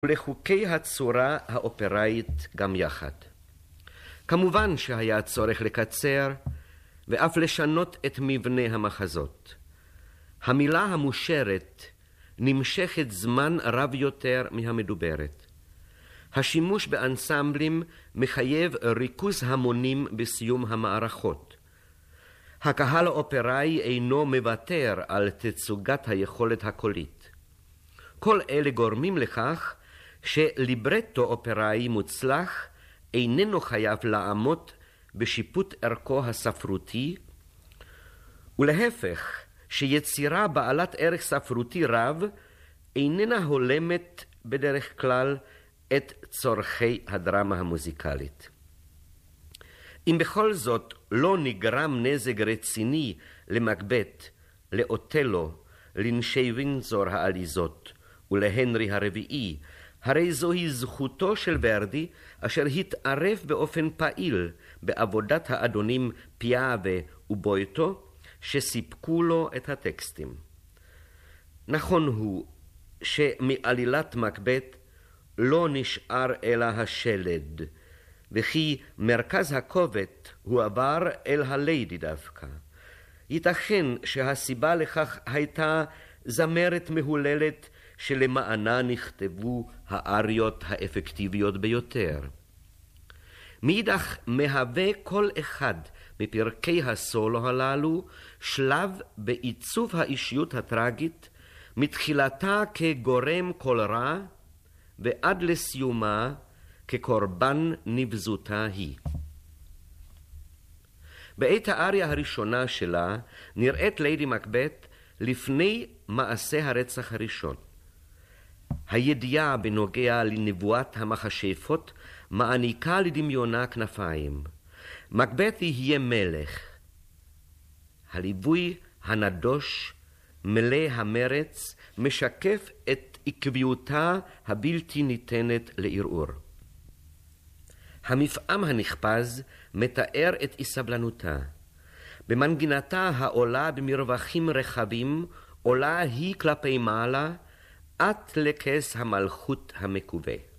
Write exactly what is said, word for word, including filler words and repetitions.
ולחוקי הצורה האופראית גם יחד. כמובן שהיה צורך לקצר ואף לשנות את מבנה המחזות. המילה המושרת נמשכת זמן רב יותר מהמדוברת. השימוש באנסמבלים מחייב ריכוז המונים בסיום המערכות. הקהל האופראי אינו מוותר על תצוגת היכולת הקולית. כל אלה גורמים לכך שליברטו אופראי מוצלח איננו חייב לעמוד בשיפוט ערכו הספרותי, ולהפך שיצירה בעלת ערך ספרותי רב איננה הולמת בדרך כלל את צורכי הדרמה המוזיקלית. אם בכל זאת לא נגרם נזק רציני למקבט, לאוטלו, לנשי וינזור העליזות ולהנרי הרביעי, הרי זוהי זכותו של ורדי אשר התערב באופן פעיל בעבודת האדונים פיאבה ובויטו שסיפקו לו את הטקסטים. נכון הוא שמעלילת מקבט לא נשאר אלא השלד, וכי מרכז הכובד הועבר אל הליידי דווקא. ייתכן שהסיבה לכך הייתה זמרת מהוללת שלמענה נכתבו האריות האפקטיביות ביותר. מאידך מהווה כל אחד מפרקי הסולו הללו שלב בעיצוב האישיות הטרגית, מתחילתה כגורם כל רע ועד לסיומה כקורבן נבזותה היא. בעת האריה הראשונה שלה נראית ליידי מקבט לפני מעשה הרצח הראשון. הידיעה בנוגע לנבואת המכשפות מעניקה לדמיונה כנפיים. מקבט יהיה מלך. הליווי הנדוש מלא המרץ משקף את עקביותה הבלתי ניתנת לערעור. המפעם הנחפז מתאר את אי-סבלנותה. במנגינתה העולה במרווחים רחבים עולה היא כלפי מעלה עד לכס המלכות המקווה.